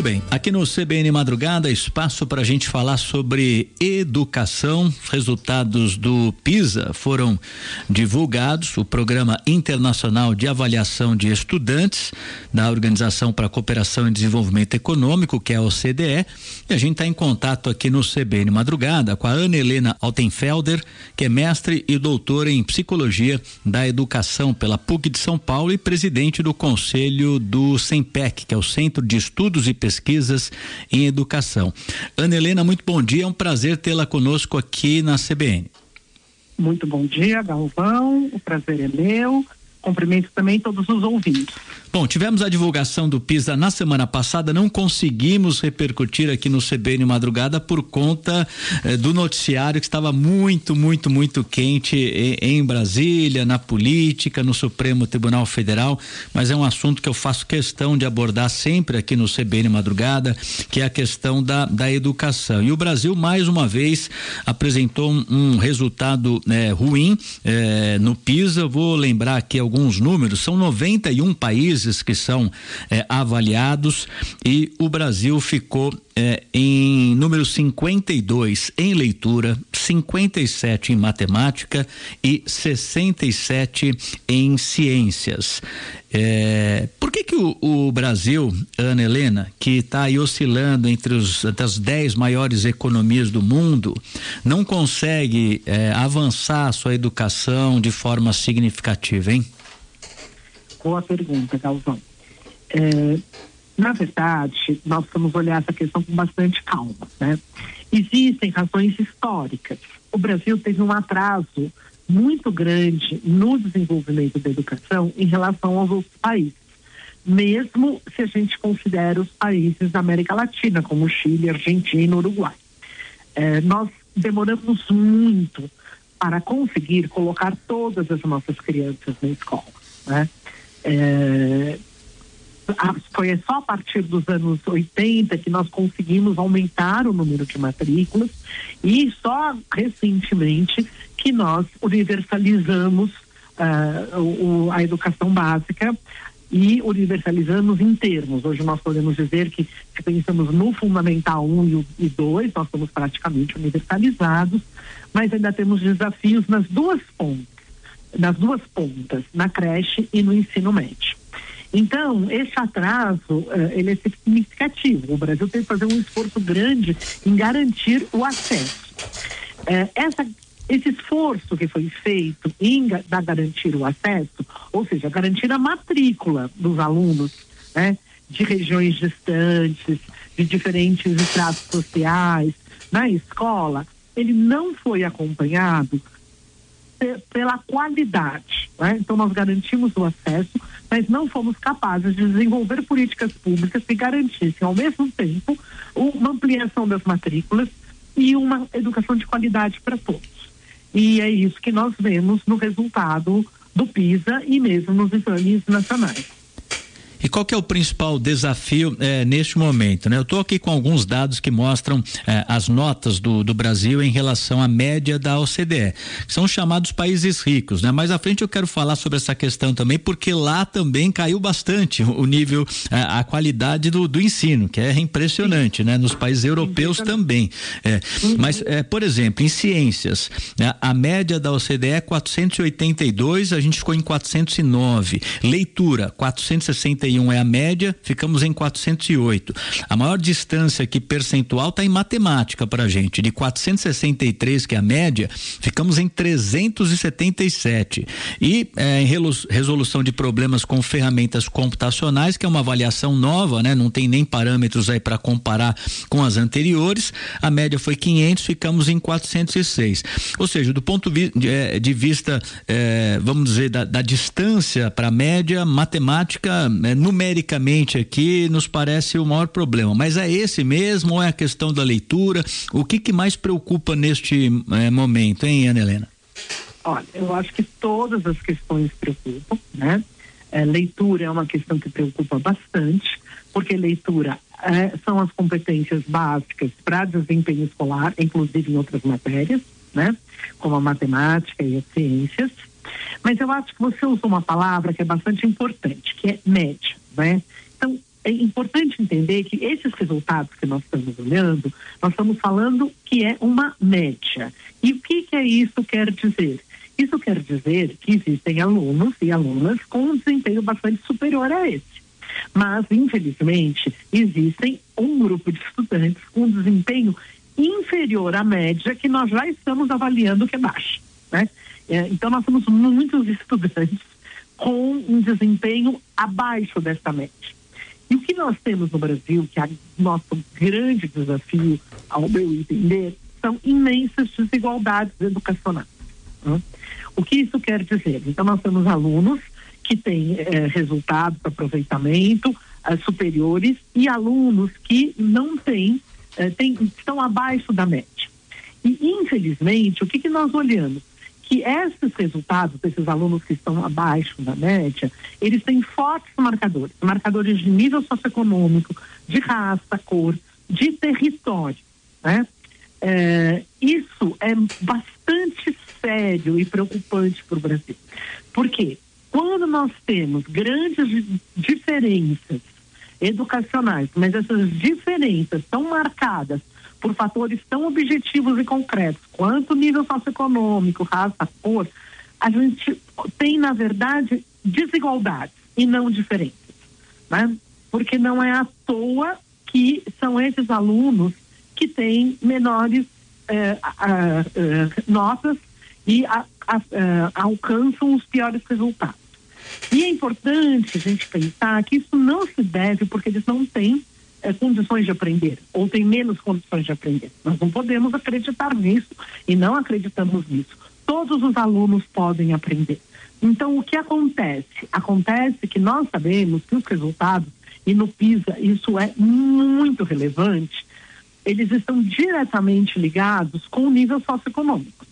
Muito bem, aqui no CBN Madrugada, espaço para a gente falar sobre educação. Resultados do PISA foram divulgados, o Programa Internacional de Avaliação de Estudantes da Organização para a Cooperação e Desenvolvimento Econômico, que é a OCDE, e a gente está em contato aqui no CBN Madrugada com a Ana Helena Altenfelder, que é mestre e doutora em Psicologia da Educação pela PUC de São Paulo e presidente do Conselho do CENPEC, que é o Centro de Estudos e Pesquisas em Educação. Ana Helena, muito bom dia, é um prazer tê-la conosco aqui na CBN. Muito bom dia, Galvão, o prazer é meu, cumprimento também todos os ouvintes. Bom, tivemos a divulgação do PISA na semana passada, não conseguimos repercutir aqui no CBN Madrugada por conta do noticiário que estava muito quente em Brasília, na política, no Supremo Tribunal Federal, mas é um assunto que eu faço questão de abordar sempre aqui no CBN Madrugada, que é a questão da educação. E o Brasil, mais uma vez, apresentou um resultado ruim no PISA. Vou lembrar aqui alguns números, são 91 países que são avaliados e o Brasil ficou em número 52 em leitura, 57 em matemática e 67 em ciências. Por que o Brasil, Ana Helena, que está aí oscilando entre as 10 maiores economias do mundo, não consegue avançar a sua educação de forma significativa, hein? Boa pergunta, Galvão. Na verdade, nós vamos olhar essa questão com bastante calma, né? Existem razões históricas. O Brasil teve um atraso muito grande no desenvolvimento da educação em relação aos outros países, mesmo se a gente considera os países da América Latina, como Chile, Argentina, Uruguai. Nós demoramos muito para conseguir colocar todas as nossas crianças na escola, né? Foi só a partir dos anos 80 que nós conseguimos aumentar o número de matrículas e só recentemente que nós universalizamos a educação básica e universalizamos em termos. Hoje nós podemos dizer que, se pensamos no Fundamental 1 e 2, nós estamos praticamente universalizados, mas ainda temos desafios nas duas pontas, na creche e no ensino médio. Então, esse atraso, ele é significativo. O Brasil tem que fazer um esforço grande em garantir o acesso. Esse esforço que foi feito em garantir o acesso, ou seja, garantir a matrícula dos alunos, né, de regiões distantes, de diferentes estratos sociais, na escola, ele não foi acompanhado pela qualidade, né? Então nós garantimos o acesso, mas não fomos capazes de desenvolver políticas públicas que garantissem ao mesmo tempo uma ampliação das matrículas e uma educação de qualidade para todos. E é isso que nós vemos no resultado do PISA e mesmo nos exames nacionais. E qual que é o principal desafio neste momento, né? Eu estou aqui com alguns dados que mostram as notas do Brasil em relação à média da OCDE, que são os chamados países ricos, né? Mais à frente eu quero falar sobre essa questão também, porque lá também caiu bastante o nível, a qualidade do ensino, que é impressionante, né? Nos países europeus também. Mas, por exemplo, em ciências, a média da OCDE é 482, a gente ficou em 409. Leitura, 461 é a média, ficamos em 408. A maior distância aqui percentual está em matemática pra gente, de 463, que é a média, ficamos em 377. E em resolução de problemas com ferramentas computacionais, que é uma avaliação nova, né? Não tem nem parâmetros aí para comparar com as anteriores, a média foi 500, ficamos em 406. Ou seja, do ponto de vista, vamos dizer, da distância para a média, matemática, numericamente aqui nos parece o maior problema, mas é esse mesmo ou é a questão da leitura? O que mais preocupa neste momento, hein, Ana Helena? Olha, eu acho que todas as questões preocupam, né? Leitura é uma questão que preocupa bastante, porque leitura são as competências básicas para desempenho escolar, inclusive em outras matérias, né? Como a matemática e as ciências. Mas eu acho que você usou uma palavra que é bastante importante, que é média, né? Então, é importante entender que esses resultados que nós estamos olhando, nós estamos falando que é uma média. E o que isso quer dizer? Isso quer dizer que existem alunos e alunas com um desempenho bastante superior a esse. Mas, infelizmente, existem um grupo de estudantes com um desempenho inferior à média que nós já estamos avaliando que é baixo, né? Então, nós temos muitos estudantes com um desempenho abaixo dessa média. E o que nós temos no Brasil, que é nosso grande desafio, ao meu entender, são imensas desigualdades educacionais. Né? O que isso quer dizer? Então, nós temos alunos que têm resultados, aproveitamento superiores e alunos que não têm, estão abaixo da média. E, infelizmente, o que nós olhamos? Que esses resultados desses alunos que estão abaixo da média, eles têm fortes marcadores de nível socioeconômico, de raça, cor, de território, né? Isso é bastante sério e preocupante para o Brasil. Por quê? Quando nós temos grandes diferenças educacionais, mas essas diferenças estão marcadas por fatores tão objetivos e concretos quanto nível socioeconômico, raça, cor, a gente tem, na verdade, desigualdades e não diferenças, né? Porque não é à toa que são esses alunos que têm menores notas e alcançam os piores resultados. E é importante a gente pensar que isso não se deve porque eles não têm condições de aprender, ou têm menos condições de aprender. Nós não podemos acreditar nisso e não acreditamos nisso. Todos os alunos podem aprender. Então, o que acontece? Acontece que nós sabemos que os resultados, e no PISA isso é muito relevante, eles estão diretamente ligados com o nível socioeconômico.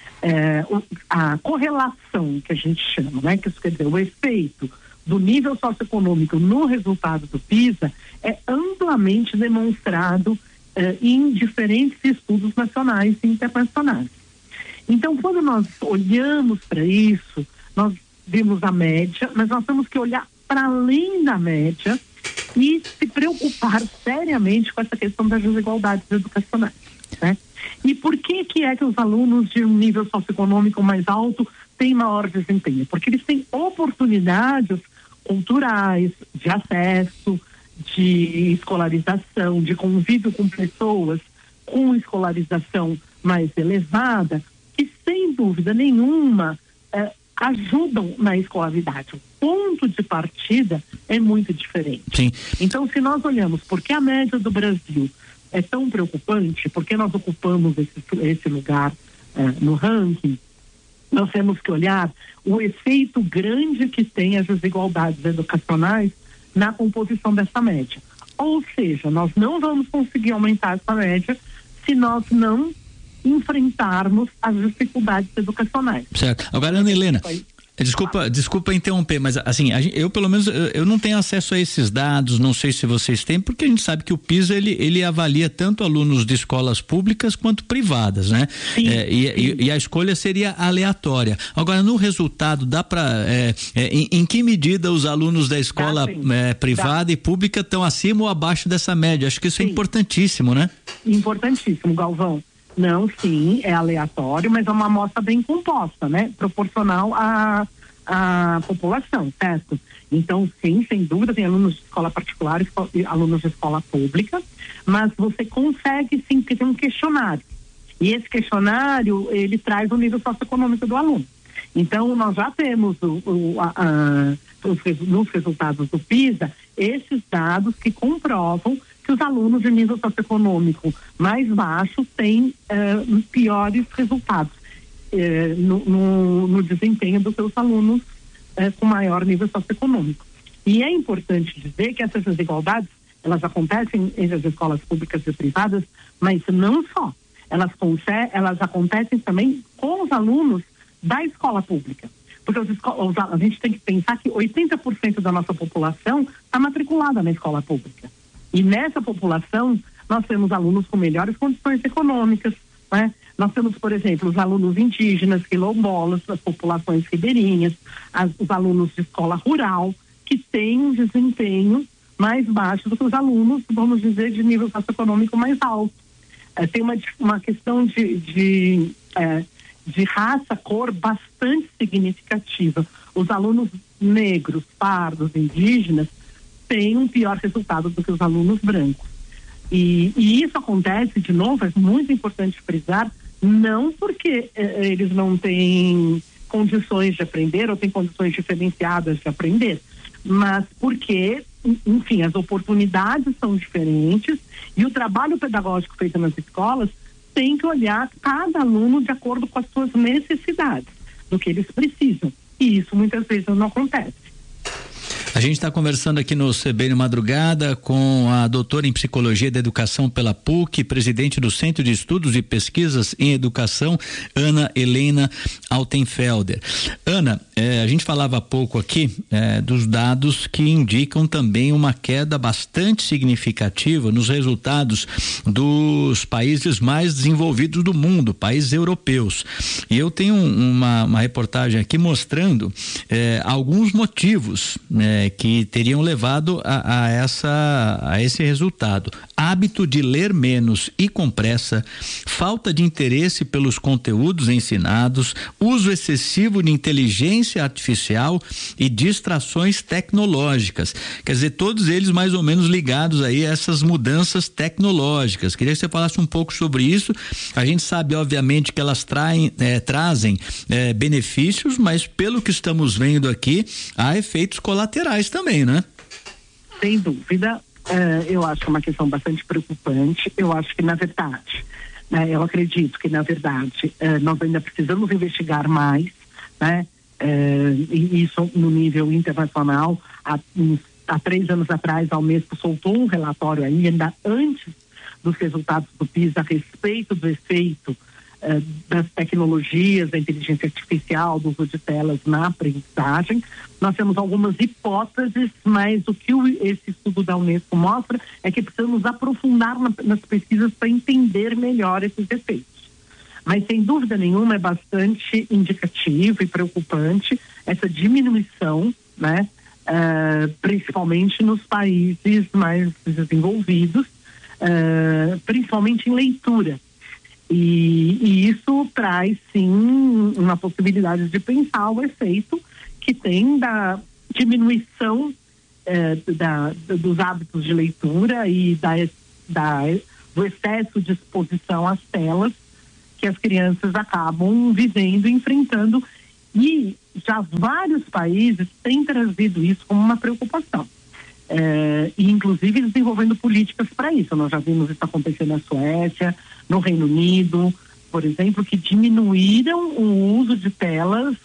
A correlação que a gente chama, né, que isso quer dizer, o efeito do nível socioeconômico no resultado do PISA é amplamente demonstrado em diferentes estudos nacionais e internacionais. Então, quando nós olhamos para isso, nós vemos a média, mas nós temos que olhar para além da média e se preocupar seriamente com essa questão das desigualdades educacionais, né? E por que é que os alunos de um nível socioeconômico mais alto têm maior desempenho? Porque eles têm oportunidades culturais, de acesso, de escolarização, de convívio com pessoas com escolarização mais elevada, que sem dúvida nenhuma ajudam na escolaridade. O ponto de partida é muito diferente. Sim. Então, se nós olhamos por que a média do Brasil é tão preocupante, porque nós ocupamos esse lugar no ranking, nós temos que olhar o efeito grande que tem as desigualdades educacionais na composição dessa média. Ou seja, nós não vamos conseguir aumentar essa média se nós não enfrentarmos as dificuldades educacionais. Certo. Agora, Ana Helena, desculpa interromper, mas assim, eu pelo menos eu não tenho acesso a esses dados, não sei se vocês têm, porque a gente sabe que o PISA ele avalia tanto alunos de escolas públicas quanto privadas, né? Sim, e a escolha seria aleatória. Agora, no resultado, dá para em que medida os alunos da escola privada e pública estão acima ou abaixo dessa média? Acho que isso é importantíssimo, né? Importantíssimo, Galvão. Não, sim, é aleatório, mas é uma amostra bem composta, né? Proporcional à população, certo? Então, sim, sem dúvida, tem alunos de escola particular e alunos de escola pública, mas você consegue, sim, porque tem um questionário. E esse questionário, ele traz o nível socioeconômico do aluno. Então, nós já temos nos resultados do PISA, esses dados que comprovam que os alunos de nível socioeconômico mais baixo têm piores resultados no desempenho dos seus alunos com maior nível socioeconômico. E é importante dizer que essas desigualdades, elas acontecem entre as escolas públicas e privadas, mas não só. Elas acontecem também com os alunos da escola pública. Porque a gente tem que pensar que 80% da nossa população está matriculada na escola pública. E nessa população, nós temos alunos com melhores condições econômicas, né? Nós temos, por exemplo, os alunos indígenas, quilombolas, as populações ribeirinhas, os alunos de escola rural, que têm um desempenho mais baixo do que os alunos, vamos dizer, de nível socioeconômico mais alto. Tem uma questão de raça, cor bastante significativa. Os alunos negros, pardos, indígenas têm um pior resultado do que os alunos brancos. E isso acontece, de novo, é muito importante frisar, não porque eles não têm condições de aprender ou têm condições diferenciadas de aprender, mas porque, enfim, as oportunidades são diferentes e o trabalho pedagógico feito nas escolas tem que olhar cada aluno de acordo com as suas necessidades, do que eles precisam. E isso muitas vezes não acontece. A gente está conversando aqui no CBN Madrugada com a doutora em Psicologia da Educação pela PUC, presidente do Centro de Estudos e Pesquisas em Educação, Ana Helena Altenfelder. Ana, a gente falava há pouco aqui dos dados que indicam também uma queda bastante significativa nos resultados dos países mais desenvolvidos do mundo, países europeus. E eu tenho uma reportagem aqui mostrando alguns motivos que teriam levado a esse resultado. Hábito de ler menos e com pressa, falta de interesse pelos conteúdos ensinados, uso excessivo de inteligência artificial e distrações tecnológicas. Quer dizer, todos eles mais ou menos ligados aí a essas mudanças tecnológicas. Queria que você falasse um pouco sobre isso. A gente sabe, obviamente, que elas trazem benefícios, mas pelo que estamos vendo aqui, há efeitos colaterais também, né? Sem dúvida, eu acho que é uma questão bastante preocupante. Eu acho que, na verdade, eu acredito que, na verdade, nós ainda precisamos investigar mais, né? E isso no nível internacional. Há 3 anos atrás, a Unesco soltou um relatório ainda antes dos resultados do PISA a respeito do efeito das tecnologias, da inteligência artificial, do uso de telas na aprendizagem. Nós temos algumas hipóteses, mas o que esse estudo da Unesco mostra é que precisamos aprofundar nas pesquisas para entender melhor esses efeitos. Mas, sem dúvida nenhuma, é bastante indicativo e preocupante essa diminuição, né? Principalmente nos países mais desenvolvidos, principalmente em leitura. E isso traz, sim, uma possibilidade de pensar o efeito que tem da diminuição dos hábitos de leitura e do excesso de exposição às telas que as crianças acabam vivendo e enfrentando. E já vários países têm trazido isso como uma preocupação. E inclusive desenvolvendo políticas para isso. Nós já vimos isso acontecer na Suécia, no Reino Unido, por exemplo, que diminuíram o uso de telas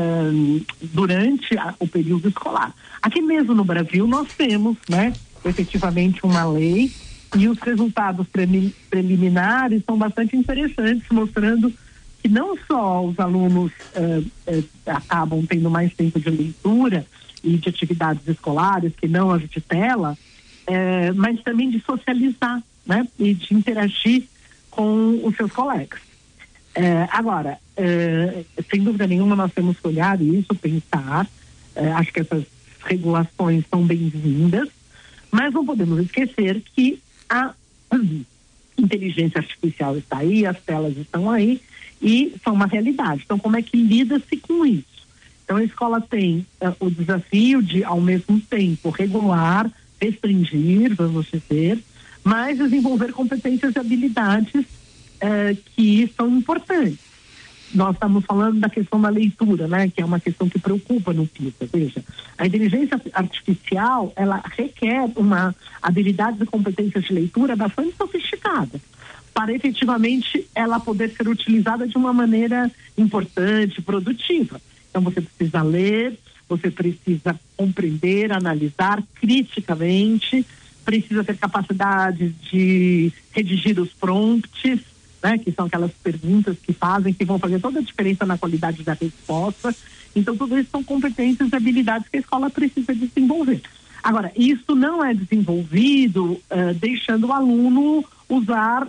durante o período escolar. Aqui mesmo no Brasil nós temos, né, efetivamente uma lei, e os resultados preliminares são bastante interessantes, mostrando que não só os alunos acabam tendo mais tempo de leitura e de atividades escolares, que não as de tela, mas também de socializar, né, e de interagir com os seus colegas. Agora, sem dúvida nenhuma, nós temos que olhar isso, pensar. Acho que essas regulações são bem-vindas, mas não podemos esquecer que a inteligência artificial está aí, as telas estão aí e são uma realidade. Então, como é que lida-se com isso? Então, a escola tem o desafio de, ao mesmo tempo, regular, restringir, vamos dizer, mas desenvolver competências e habilidades que são importantes. Nós estamos falando da questão da leitura, né, que é uma questão que preocupa no PISA. Veja, a inteligência artificial, ela requer uma habilidade e competências de leitura bastante sofisticada para efetivamente ela poder ser utilizada de uma maneira importante, produtiva. Então você precisa ler, você precisa compreender, analisar criticamente, precisa ter capacidade de redigir os prompts, né, que são aquelas perguntas que vão fazer toda a diferença na qualidade da resposta. Então, tudo isso são competências e habilidades que a escola precisa desenvolver. Agora, isso não é desenvolvido deixando o aluno usar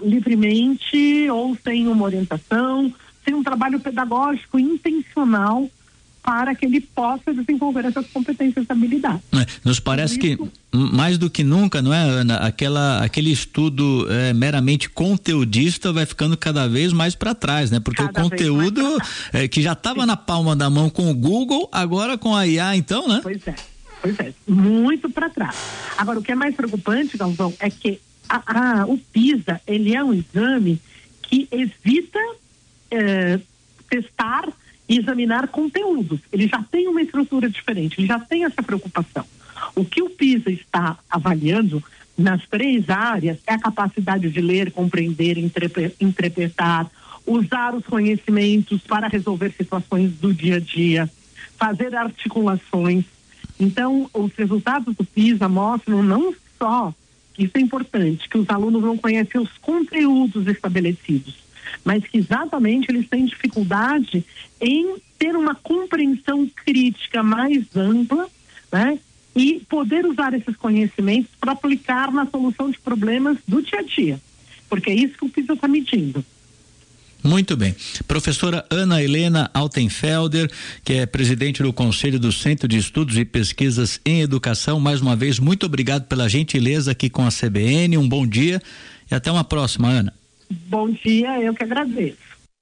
livremente ou sem uma orientação, sem um trabalho pedagógico intencional para que ele possa desenvolver essas competências e habilidades. Nos parece que mais do que nunca, não é, Ana, aquele estudo meramente conteudista vai ficando cada vez mais para trás, né? Porque cada o conteúdo que já estava na palma da mão com o Google, agora com a IA, então, né? Pois é, muito para trás. Agora, o que é mais preocupante, Galvão, é que o PISA, ele é um exame que evita testar e examinar conteúdos. Ele já tem uma estrutura diferente, ele já tem essa preocupação. O que o PISA está avaliando nas 3 áreas é a capacidade de ler, compreender, interpretar, usar os conhecimentos para resolver situações do dia a dia, fazer articulações. Então, os resultados do PISA mostram não só, isso é importante, que os alunos não conhecem os conteúdos estabelecidos, mas que exatamente eles têm dificuldade em ter uma compreensão crítica mais ampla, né? E poder usar esses conhecimentos para aplicar na solução de problemas do dia a dia, porque é isso que o PISA está medindo. Muito bem. Professora Ana Helena Altenfelder, que é presidente do Conselho do Centro de Estudos e Pesquisas em Educação, mais uma vez, muito obrigado pela gentileza aqui com a CBN, um bom dia e até uma próxima, Ana. Bom dia, eu que agradeço.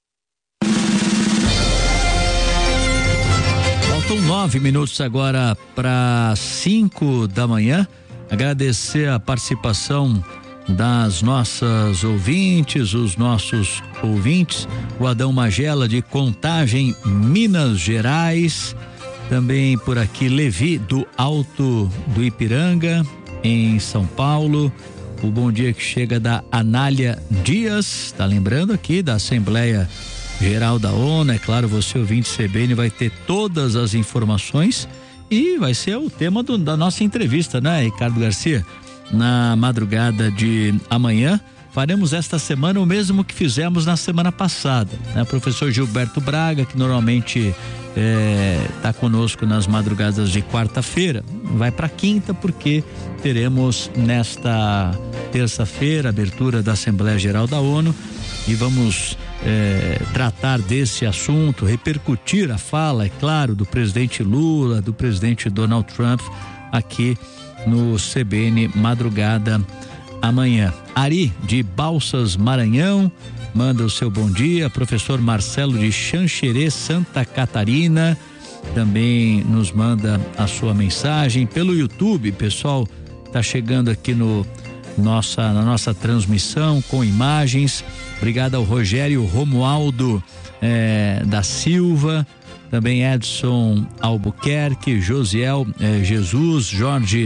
Faltam 9 minutos agora para 5 da manhã. Agradecer a participação das nossas ouvintes, os nossos ouvintes, o Adão Magela de Contagem, Minas Gerais, também por aqui Levi do Alto do Ipiranga, em São Paulo, o bom dia que chega da Anália Dias, tá lembrando aqui da Assembleia Geral da ONU, é claro, você ouvinte CBN vai ter todas as informações e vai ser o tema da nossa entrevista, né, Ricardo Garcia? Na madrugada de amanhã, faremos esta semana o mesmo que fizemos na semana passada, né? O professor Gilberto Braga, que normalmente está conosco nas madrugadas de quarta-feira, vai para quinta, porque teremos nesta terça-feira abertura da Assembleia Geral da ONU e vamos tratar desse assunto, repercutir a fala, é claro, do presidente Lula, do presidente Donald Trump aqui no CBN Madrugada amanhã. Ari de Balsas, Maranhão, manda o seu bom dia. Professor Marcelo de Xanxerê, Santa Catarina, também nos manda a sua mensagem pelo YouTube. Pessoal, tá chegando aqui na nossa transmissão com imagens. Obrigado ao Rogério Romualdo da Silva, também Edson Albuquerque, Josiel Jesus, Jorge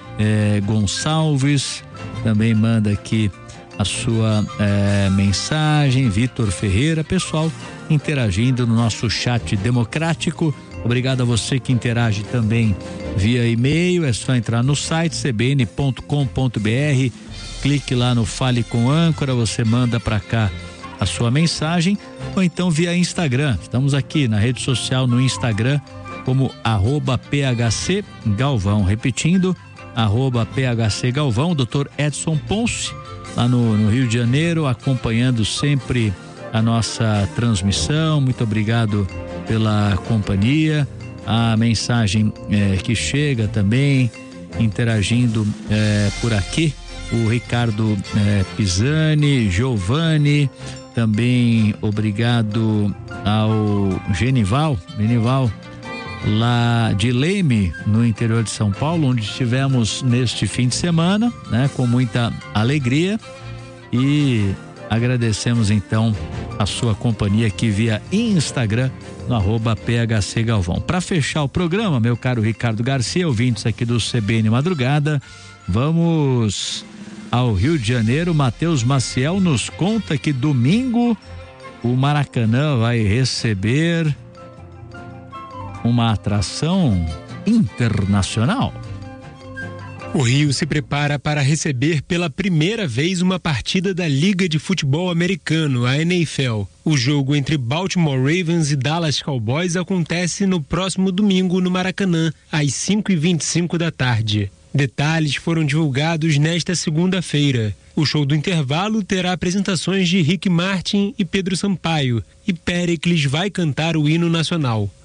Gonçalves também manda aqui a sua mensagem, Vitor Ferreira, pessoal interagindo no nosso chat democrático. Obrigado a você que interage também via e-mail, é só entrar no site cbn.com.br, clique lá no Fale com Âncora, você manda para cá a sua mensagem, ou então via Instagram. Estamos aqui na rede social no Instagram como @PHC Galvão, repetindo, @PHC Galvão, Dr. Edson Ponce, lá no Rio de Janeiro, acompanhando sempre a nossa transmissão. Muito obrigado pela companhia, a mensagem que chega também, interagindo por aqui, o Ricardo Pisani, Giovanni, também obrigado ao Genival lá de Leme, no interior de São Paulo, onde estivemos neste fim de semana, né, com muita alegria, e agradecemos então a sua companhia aqui via Instagram no @PHC Galvão. Para fechar o programa, meu caro Ricardo Garcia, ouvintes aqui do CBN Madrugada, vamos ao Rio de Janeiro. Matheus Maciel nos conta que domingo o Maracanã vai receber uma atração internacional. O Rio se prepara para receber pela primeira vez uma partida da Liga de Futebol Americano, a NFL. O jogo entre Baltimore Ravens e Dallas Cowboys acontece no próximo domingo no Maracanã, às 5h25 da tarde. Detalhes foram divulgados nesta segunda-feira. O show do intervalo terá apresentações de Rick Martin e Pedro Sampaio, e Péricles vai cantar o hino nacional.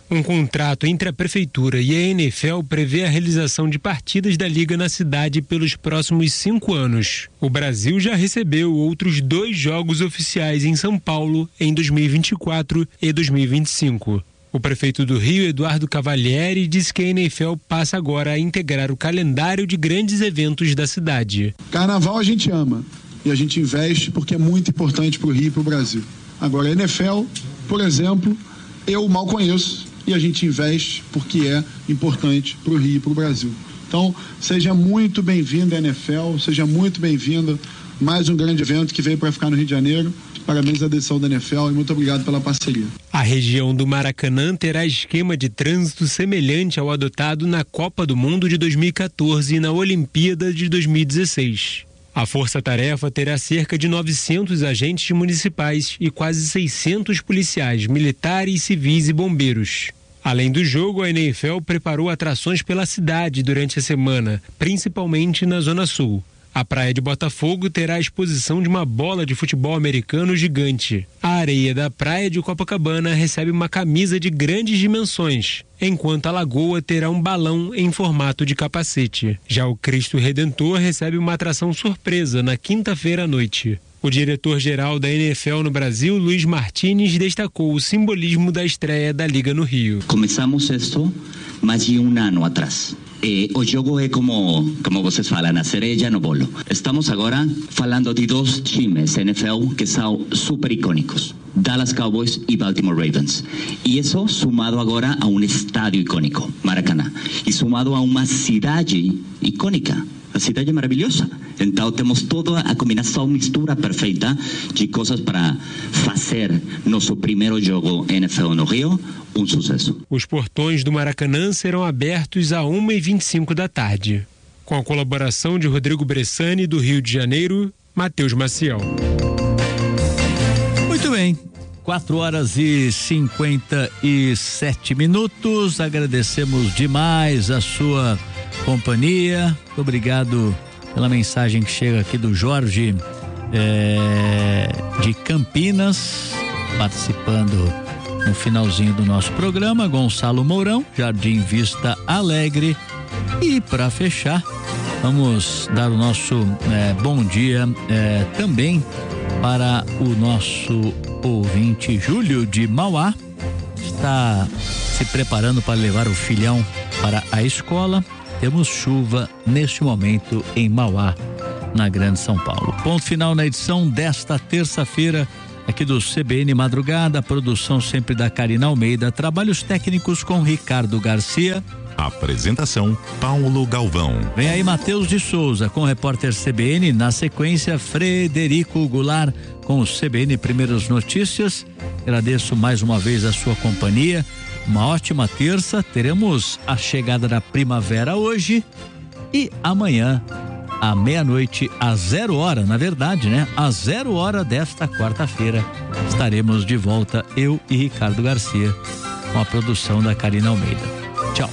Um contrato entre a Prefeitura e a NFL prevê a realização de partidas da Liga na cidade pelos próximos 5 anos. O Brasil já recebeu outros 2 jogos oficiais em São Paulo em 2024 e 2025. O prefeito do Rio, Eduardo Cavalieri, disse que a NFL passa agora a integrar o calendário de grandes eventos da cidade. Carnaval a gente ama e a gente investe porque é muito importante para o Rio e para o Brasil. Agora, a NFL, por exemplo, eu mal conheço e a gente investe porque é importante para o Rio e para o Brasil. Então, seja muito bem-vindo à NFL, seja muito bem-vindo mais um grande evento que veio para ficar no Rio de Janeiro. Parabéns à decisão da NFL e muito obrigado pela parceria. A região do Maracanã terá esquema de trânsito semelhante ao adotado na Copa do Mundo de 2014 e na Olimpíada de 2016. A força-tarefa terá cerca de 900 agentes municipais e quase 600 policiais, militares, civis e bombeiros. Além do jogo, a NFL preparou atrações pela cidade durante a semana, principalmente na Zona Sul. A praia de Botafogo terá a exposição de uma bola de futebol americano gigante. A areia da praia de Copacabana recebe uma camisa de grandes dimensões, enquanto a lagoa terá um balão em formato de capacete. Já o Cristo Redentor recebe uma atração surpresa na quinta-feira à noite. O diretor-geral da NFL no Brasil, Luiz Martins, destacou o simbolismo da estreia da Liga no Rio. Começamos isto mais de um ano atrás. O jogo é como vocês falam, a cereja no bolo. Estamos agora falando de 2 times NFL que são super icônicos. Dallas Cowboys e Baltimore Ravens. E isso sumado agora a um estádio icônico, Maracanã. E sumado a uma cidade icônica. A cidade é maravilhosa. Então temos toda a combinação, mistura perfeita de coisas para fazer nosso primeiro jogo NFL no Rio um sucesso. Os portões do Maracanã serão abertos às 1h25 da tarde. Com a colaboração de Rodrigo Bressani, do Rio de Janeiro, Matheus Maciel. Muito bem. 4h57. Agradecemos demais a sua companhia. Obrigado pela mensagem que chega aqui do Jorge de Campinas, participando no finalzinho do nosso programa. Gonçalo Mourão, Jardim Vista Alegre. E para fechar, vamos dar o nosso bom dia também para o nosso ouvinte Júlio de Mauá. Está se preparando para levar o filhão para a escola. Temos chuva neste momento em Mauá, na Grande São Paulo. Ponto final na edição desta terça-feira aqui do CBN Madrugada. A produção sempre da Karina Almeida. Trabalhos técnicos com Ricardo Garcia. Apresentação Paulo Galvão. Vem aí Matheus de Souza com o repórter CBN. Na sequência, Frederico Goulart com o CBN Primeiras Notícias. Agradeço mais uma vez a sua companhia. Uma ótima terça. Teremos a chegada da primavera hoje e amanhã à meia-noite, às 0 hora, na verdade, né? Às 0 hora desta quarta-feira estaremos de volta, eu e Ricardo Garcia, com a produção da Karina Almeida.